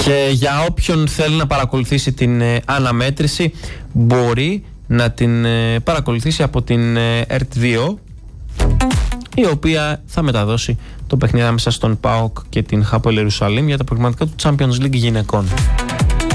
Και για όποιον θέλει να παρακολουθήσει την αναμέτρηση, μπορεί να την παρακολουθήσει από την ΕΡΤ2, η οποία θα μεταδώσει το παιχνίδι ανάμεσα στον ΠΑΟΚ και την Χάπολ Ιερουσαλήμ για τα προγραμματικά του Champions League γυναικών.